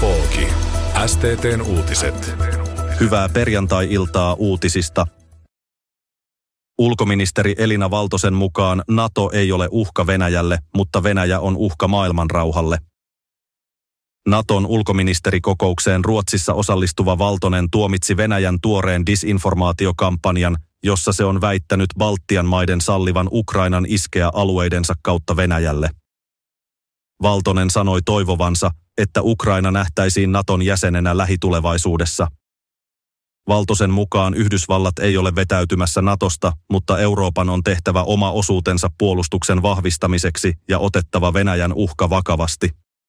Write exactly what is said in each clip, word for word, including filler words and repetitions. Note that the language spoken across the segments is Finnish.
Radiopooki. S T T:n uutiset. Hyvää perjantai-iltaa uutisista. Ulkoministeri Elina Valtosen mukaan NATO ei ole uhka Venäjälle, mutta Venäjä on uhka maailmanrauhalle. Naton ulkoministerikokoukseen Ruotsissa osallistuva Valtonen tuomitsi Venäjän tuoreen disinformaatiokampanjan, jossa se on väittänyt Baltian maiden sallivan Ukrainan iskeä alueidensa kautta Venäjälle. Valtonen sanoi toivovansa, että Ukraina nähtäisiin Naton jäsenenä lähitulevaisuudessa. Valtosen mukaan Yhdysvallat ei ole vetäytymässä Natosta, mutta Euroopan on tehtävä oma osuutensa puolustuksen vahvistamiseksi ja otettava Venäjän uhka vakavasti.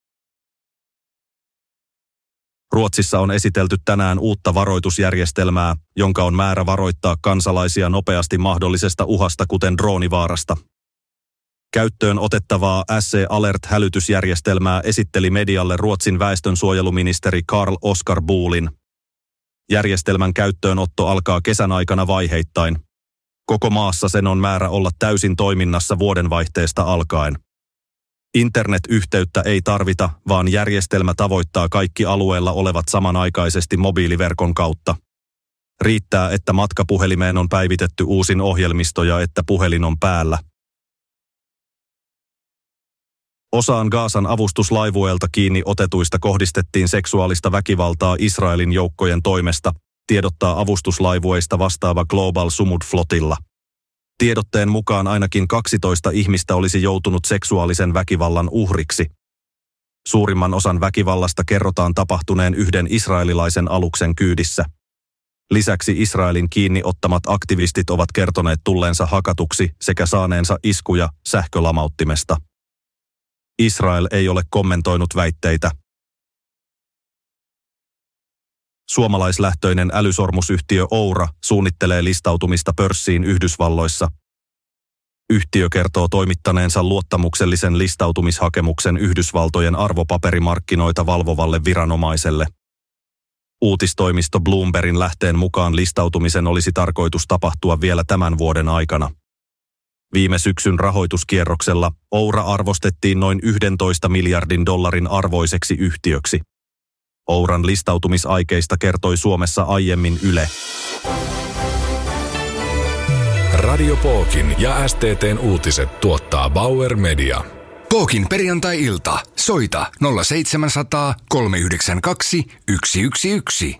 Ruotsissa on esitelty tänään uutta varoitusjärjestelmää, jonka on määrä varoittaa kansalaisia nopeasti mahdollisesta uhasta, kuten droonivaarasta. Käyttöön otettavaa S C Alert-hälytysjärjestelmää esitteli medialle Ruotsin väestönsuojeluministeri Carl Oskar Bolin. Järjestelmän käyttöönotto alkaa kesän aikana vaiheittain. Koko maassa sen on määrä olla täysin toiminnassa vuodenvaihteesta alkaen. Internetyhteyttä ei tarvita, vaan järjestelmä tavoittaa kaikki alueella olevat samanaikaisesti mobiiliverkon kautta. Riittää, että matkapuhelimeen on päivitetty uusin ohjelmisto ja että puhelin on päällä. Osaan Gazan avustuslaivueelta kiinni otetuista kohdistettiin seksuaalista väkivaltaa Israelin joukkojen toimesta, tiedottaa avustuslaivueista vastaava Global Sumud Flotilla. Tiedotteen mukaan ainakin kaksitoista ihmistä olisi joutunut seksuaalisen väkivallan uhriksi. Suurimman osan väkivallasta kerrotaan tapahtuneen yhden israelilaisen aluksen kyydissä. Lisäksi Israelin kiinni ottamat aktivistit ovat kertoneet tulleensa hakatuksi sekä saaneensa iskuja sähkölamauttimesta. Israel ei ole kommentoinut väitteitä. Suomalaislähtöinen älysormusyhtiö Oura suunnittelee listautumista pörssiin Yhdysvalloissa. Yhtiö kertoo toimittaneensa luottamuksellisen listautumishakemuksen Yhdysvaltojen arvopaperimarkkinoita valvovalle viranomaiselle. Uutistoimisto Bloombergin lähteen mukaan listautumisen olisi tarkoitus tapahtua vielä tämän vuoden aikana. Viime syksyn rahoituskierroksella Oura arvostettiin noin yksitoista miljardin dollarin arvoiseksi yhtiöksi. Ouran listautumisaikeista kertoi Suomessa aiemmin Yle. Radiopookin ja S T T:n uutiset tuottaa Bauer Media. Pookin perjantai-ilta. Soita nolla seitsemänsataa kolme yhdeksän kaksi yksi yksi yksi.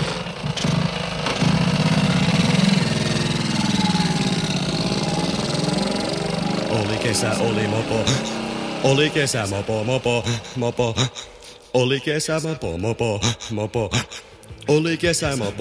Oli kesä, oli mopo. Oli kesä, mopo, mopo, mopo. Oli kesä, mopo, mopo, mopo. Oli kesä, mopo.